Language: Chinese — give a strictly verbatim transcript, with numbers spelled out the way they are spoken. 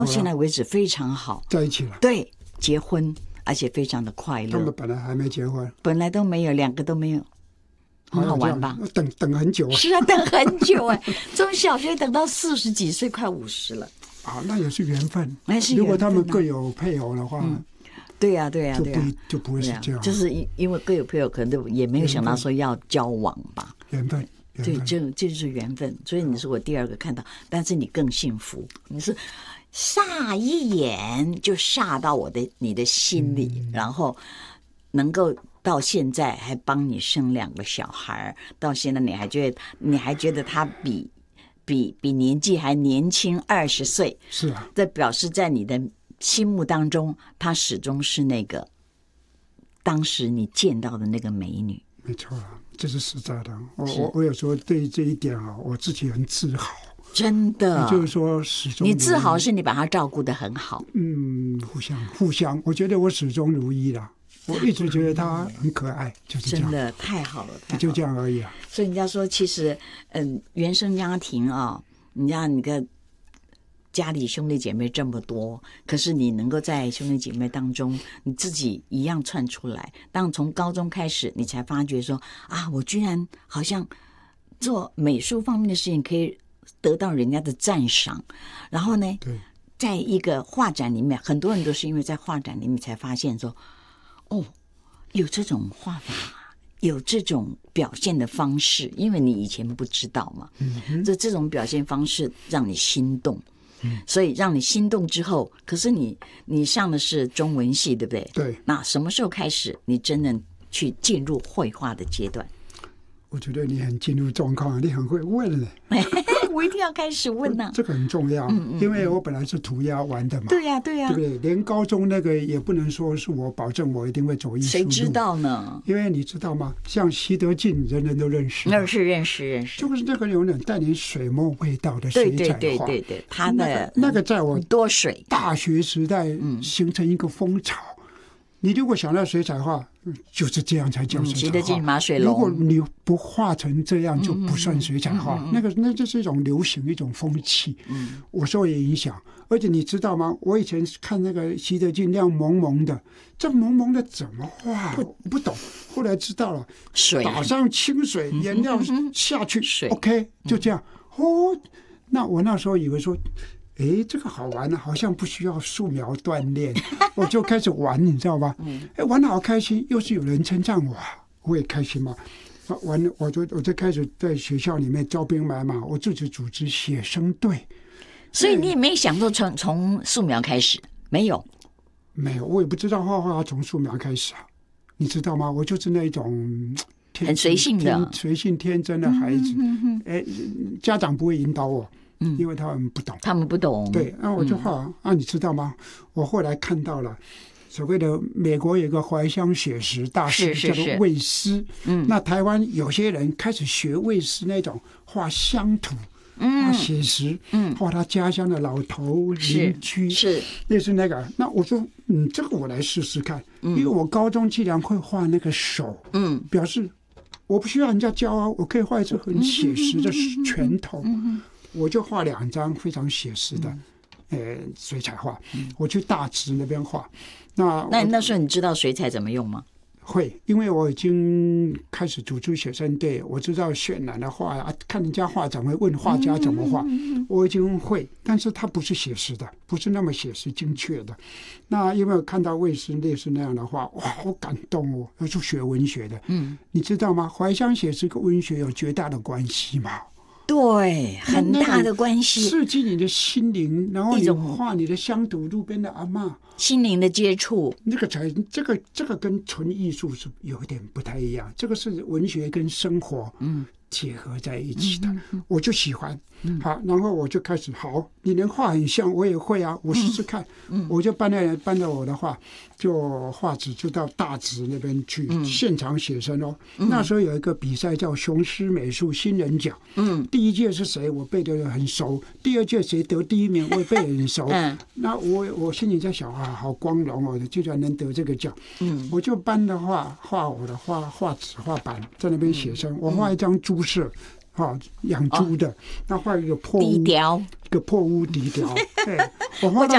到现在为止非常好， 在一起了。 对，结婚而且非常的快乐。 他们本来还没结婚， 本来都没有，两个都没有。很好玩吧？ 等等很久啊！ 是啊，等很久哎、欸，从小学等到四十几岁，快五十了。 啊，那也是缘分。 那是缘分啊、 如果他们各有配偶的话，嗯、 对呀、啊，对呀、啊，对呀、啊， 就不会是这样。 啊、就是因为各有配偶，可能也没有想到说要交往吧。 缘分，缘对， 分这这就是缘分。所以你是我第二个看到，但是你更幸福，你是霎一眼就煞到我的你的心里，嗯、然后能够。到现在还帮你生两个小孩，到现在你还觉得你还觉得他比比比年纪还年轻二十岁， 是啊， 这表示在你的心目当中，他始终是那个当时你见到的那个美女。 没错啊，这是实在的。我我我有时候对这一点啊，我自己很自豪。 真的， 就是说始终你自豪是你把他照顾得很好。 嗯，互相互相，我觉得我始终如一了。我一直觉得他很可爱，就是这样， 真的太好了，太好了就这样而已啊。 所以人家说，其实，嗯，原生家庭啊，你看你的家里兄弟姐妹这么多，可是你能够在兄弟姐妹当中，你自己一样窜出来。当从高中开始，你才发觉说啊，我居然好像做美术方面的事情可以得到人家的赞赏，然后呢， 对， 在一个画展里面，很多人都是因为在画展里面才发现说。哦，有这种画法，有这种表现的方式，因为你以前不知道嘛。嗯，这这种表现方式让你心动，嗯，所以让你心动之后，可是你你上的是中文系，对不对？ 对。 那什么时候开始你真正去进入绘画的阶段？ 我觉得你很进入状况，你很会问了。 我一定要开始问呐、啊， 这个很重要，嗯嗯因为我本来是涂鸦玩的嘛。 对呀、啊，对呀、啊， 对不对？连高中那个也不能说是我保证我一定会走艺术路。 谁知道呢？ 因为你知道吗？像习得进，人人都认识。 认识认识认识， 就是那个有点带点水墨味道的水彩画。 对对对对对，他的、 那个、那个在我多水大学时代形成一个风潮。嗯你如果想到水彩画，就是这样才叫水彩画。 习得进马水龙。 如果你不画成这样，就不算水彩画。嗯嗯嗯、那个那就是一种流行，一种风气。嗯，我受也影响。而且你知道吗？我以前看那个习得进那样蒙蒙的，这蒙蒙的怎么画？不不懂。后来知道了， 水打上清水，颜料下去， 水 OK， 就这样。哦，那我那时候以为说。哎，这个好玩啊，好像不需要素描锻炼，我就开始玩，你知道吗？哎，玩得好开心，又是有人称赞我，我也开心嘛。玩，我就我就开始在学校里面招兵买马，我自己组织写生队。 所以你也没想过从从素描开始？没有， 没有，我也不知道画画从素描开始啊，你知道吗？我就是那种很随性的、 随性天真的孩子。哎、嗯，家长不会引导我。嗯，因为他们不懂， 他们不懂。 对，那我就画、嗯、啊，你知道吗？我后来看到了所谓的美国有个怀乡写实大师叫做魏斯，嗯，那台湾有些人开始学魏斯那种画乡土，嗯，画写实，嗯，画他家乡的老头邻居， 是类似那个。那我说，嗯，这个我来试试看，嗯、因为我高中既然会画那个手，嗯，表示我不需要人家教啊，我可以画一只很写实的拳头。嗯嗯我就画两张非常写实的，嗯、呃，水彩画。嗯、我去大直那边画。那那那时候你知道水彩怎么用吗？ 会，因为我已经开始组织写生队，我知道渲染的画啊，看人家画展会问画家怎么画，嗯、我已经会，但是它不是写实的，不是那么写实精确的。那因为我看到魏斯类似那样的画，哇，好感动哦！要去学文学的，嗯，你知道吗？怀乡写实跟文学有绝大的关系嘛？ 对，很大的关系， 刺激你的心灵，然后你画你的乡土路边的阿嬷， 心灵的接触， 那个才这个这个跟纯艺术是有一点不太一样，这个是文学跟生活嗯结合在一起的，嗯嗯嗯、我就喜欢。好，然后我就开始好，你连画很像，我也会啊，我试试看。嗯、我就搬了搬了我的画，就画纸就到大直那边去、嗯、现场写生哦。嗯、那时候有一个比赛叫雄狮美术新人奖，嗯，第一届是谁我背得很熟，第二届谁得第一名我也背得很熟。嗯、那我我心里在想啊，好光荣哦，居然能得这个奖。嗯，我就搬的画画我的画画纸画板在那边写生，嗯、我画一张猪舍。哈，养猪的，那画一个破屋，一个破屋底雕。我画到